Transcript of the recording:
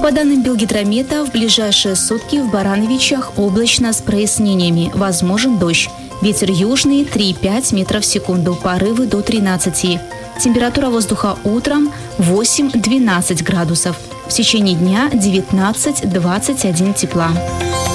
По данным Белгидромета, в ближайшие сутки в Барановичах облачно с прояснениями. Возможен дождь. Ветер южный 3,5 метров в секунду, порывы до 13. Температура воздуха утром 8-12 градусов. В течение дня 19-21 тепла.